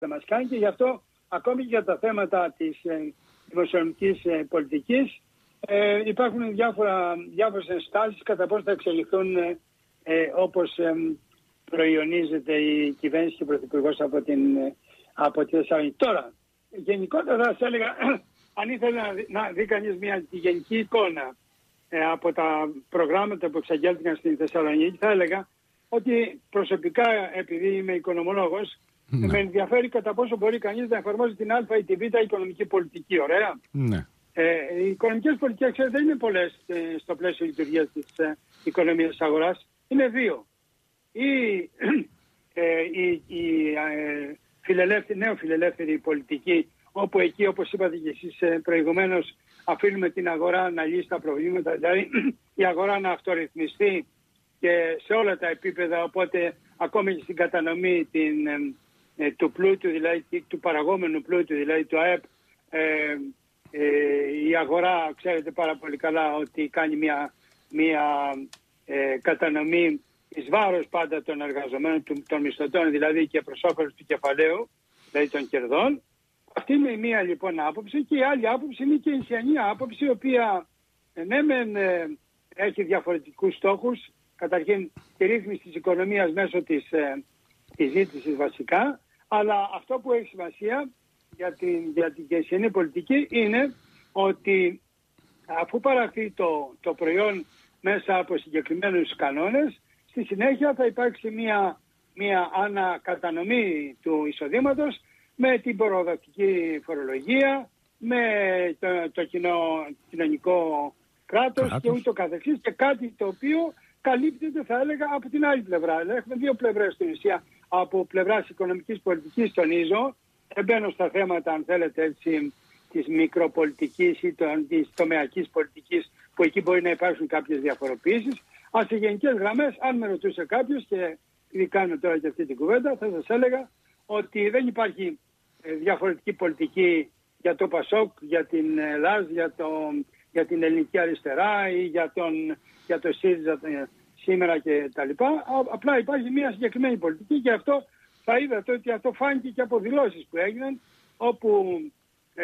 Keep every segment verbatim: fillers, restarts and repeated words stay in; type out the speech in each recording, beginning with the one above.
θα μας κάνει, και γι' αυτό ακόμη και για τα θέματα της ε, δημοσιονομικής ε, πολιτικής ε, υπάρχουν διάφορα, διάφορες ενστάσεις κατά πώς θα εξελιχθούν ε, ε, όπως ε, προϊονίζεται η κυβέρνηση και ο Πρωθυπουργός από την, ε, από τη Θεσσαλονίκη. Τώρα, γενικότερα θα σας έλεγα, αν ήθελε να δει, να δει κανείς μια γενική εικόνα ε, από τα προγράμματα που εξαγγέλθηκαν στην Θεσσαλονίκη, θα έλεγα ότι προσωπικά, επειδή είμαι οικονομολόγος, ναι, με ενδιαφέρει κατά πόσο μπορεί κανείς να εφαρμόζει την Α ή τη Β οικονομική πολιτική. Ωραία. Ναι. Ε, οι οικονομικές πολιτικές, ξέρετε, δεν είναι πολλές ε, στο πλαίσιο λειτουργίας της ε, οικονομίας της αγοράς. Είναι δύο. Ή ε, η, η ε, φιλελεύθερη, νέο φιλελεύθερη πολιτική, όπου εκεί, όπως είπατε και εσείς ε, προηγουμένως, αφήνουμε την αγορά να λύσει τα προβλήματα, δηλαδή η αγορά να αυτορυθμιστεί και σε όλα τα επίπεδα, οπότε ακόμη και στην κατανομή την, ε, του πλούτου, δηλαδή του παραγόμενου πλούτου, δηλαδή του ΑΕΠ, ε, ε, η αγορά, ξέρετε πάρα πολύ καλά ότι κάνει μια, μια ε, κατανομή εις βάρος πάντα των εργαζομένων, των μισθωτών, δηλαδή και προς όφελος του κεφαλαίου, δηλαδή των κερδών. Αυτή είναι η μία λοιπόν άποψη, και η άλλη άποψη είναι και η ισιανή άποψη, η οποία ε, ναι μεν ε, έχει διαφορετικούς στόχους. Καταρχήν τη ρύθμιση της οικονομίας μέσω της, ε, της ζήτησης βασικά, αλλά αυτό που έχει σημασία για την, για την κεσιανή πολιτική είναι ότι αφού παραχθεί το, το προϊόν μέσα από συγκεκριμένους κανόνες, στη συνέχεια θα υπάρξει μια, μια ανακατανομή του εισοδήματος με την προδοτική φορολογία, με το, το κοινό, κοινωνικό κράτος, κράτος και ούτω καθεξής, και κάτι το οποίο καλύπτεται, θα έλεγα, από την άλλη πλευρά. Δηλαδή, έχουμε δύο πλευρές στην ουσία. Από πλευράς οικονομικής πολιτικής, τονίζω, δεν μπαίνω στα θέματα, αν θέλετε, έτσι, της μικροπολιτικής ή της τομεακής πολιτικής, που εκεί μπορεί να υπάρξουν κάποιες διαφοροποιήσεις. Αλλά σε γενικές γραμμές, αν με ρωτούσε κάποιος, και ήδη κάνουμε τώρα και αυτή την κουβέντα, θα σας έλεγα ότι δεν υπάρχει διαφορετική πολιτική για το ΠΑΣΟΚ, για την ΕΛΑΖ, για, το, για την ελληνική αριστερά ή για, τον, για το ΣΥΡΙΖΑ σήμερα και τα λοιπά. Απλά υπάρχει μια συγκεκριμένη πολιτική, και αυτό θα είδατε ότι αυτό φάνηκε και από δηλώσεις που έγιναν, όπου ε,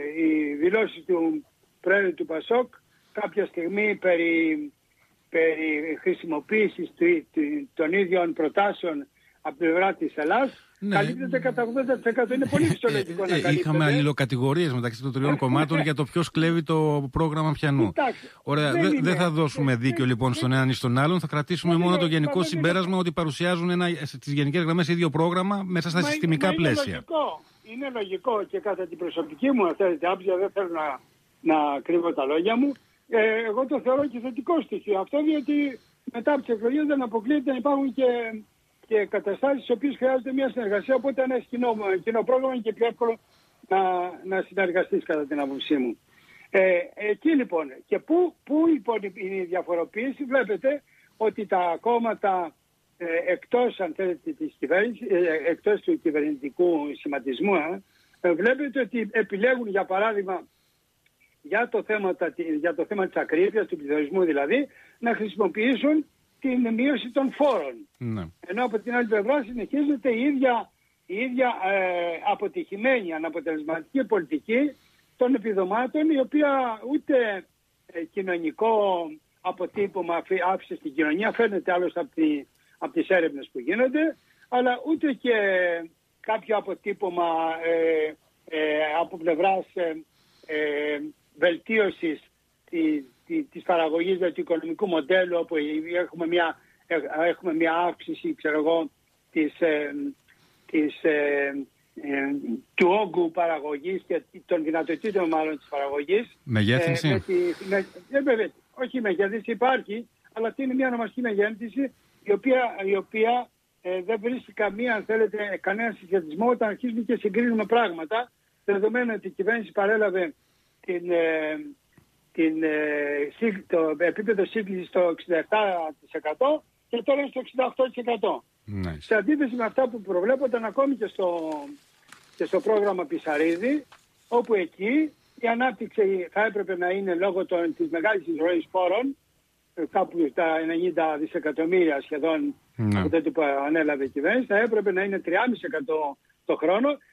οι δηλώσεις του Προέδρου του ΠΑΣΟΚ κάποια στιγμή περί, περί χρησιμοποίησης του, του, των ίδιων προτάσεων από την πλευρά της Ελλάδας, ναι, καλύπτεται κατά ογδόντα τοις εκατό. Είναι πολύ φυσιολογικό να καλύπτεται. Είχαμε αλληλοκατηγορίες μεταξύ των τριών κομμάτων για το ποιος κλέβει το πρόγραμμα πιανού. Ωραία, δεν δε θα δώσουμε δίκιο λοιπόν στον έναν ή στον άλλον. Θα κρατήσουμε μόνο το γενικό συμπέρασμα ότι παρουσιάζουν ένα, στις γενικές γραμμές, ίδιο πρόγραμμα μέσα στα μα, συστημικά μα πλαίσια. Είναι λογικό, είναι λογικό, και κατά την προσωπική μου αυτή άποψη, δεν θέλω να, να κρύβω τα λόγια μου. Ε, εγώ το θεωρώ και θετικό στοιχείο αυτό, διότι μετά από τις εκλογές δεν αποκλείεται να υπάρχουν και. και καταστάσεις στις οποίες χρειάζεται μια συνεργασία, οπότε αν έχει κοινό, κοινό πρόγραμμα είναι και πιο εύκολο να, να συνεργαστείς, κατά την άποψή μου. Ε, εκεί λοιπόν, και πού, πού λοιπόν είναι η διαφοροποίηση? Βλέπετε ότι τα κόμματα ε, εκτός, αν θέλετε, της κυβέρνησης, ε, εκτός του κυβερνητικού σχηματισμού, ε, βλέπετε ότι επιλέγουν, για παράδειγμα, για το θέμα, για το θέμα της ακρίβειας, του πληθωρισμού δηλαδή, να χρησιμοποιήσουν την μείωση των φόρων. Ναι. Ενώ από την άλλη πλευρά συνεχίζεται η ίδια, η ίδια ε, αποτυχημένη, αναποτελεσματική πολιτική των επιδομάτων, η οποία ούτε ε, κοινωνικό αποτύπωμα άφησε στην κοινωνία, φαίνεται άλλωστε από, τη, από τις έρευνες που γίνονται, αλλά ούτε και κάποιο αποτύπωμα ε, ε, από πλευράς ε, ε, βελτίωσης της, της παραγωγής, δηλαδή του οικονομικού μοντέλου, όπου έχουμε μια, έχουμε μια αύξηση, ξέρω εγώ, της, ε, της, ε, ε, του όγκου παραγωγής και των δυνατοτήτων μάλλον της παραγωγής. Μεγέθυνση. Ε, με τη, με, ε, βέβαια, όχι μεγέθυνση υπάρχει, αλλά αυτή είναι μια ονομαστική μεγέθυνση, η οποία, η οποία ε, δεν βρίσκει καμία, αν θέλετε, κανένα συσχετισμό όταν αρχίζουμε και συγκρίνουμε πράγματα, δεδομένου ότι η κυβέρνηση παρέλαβε την... Ε, Την, το επίπεδο σύγκλησης στο εξήντα επτά τοις εκατό και τώρα στο εξήντα οκτώ τοις εκατό. Nice. Σε αντίθεση με αυτά που προβλέπονταν ακόμη και στο, και στο πρόγραμμα Πισαρίδη, όπου εκεί η ανάπτυξη θα έπρεπε να είναι λόγω των, της μεγάλης εισρωής φόρων, κάπου στα ενενήντα δισεκατομμύρια σχεδόν, mm. από τότε που ανέλαβε η κυβέρνηση, θα έπρεπε να είναι τρία κόμμα πέντε τοις εκατό το χρόνο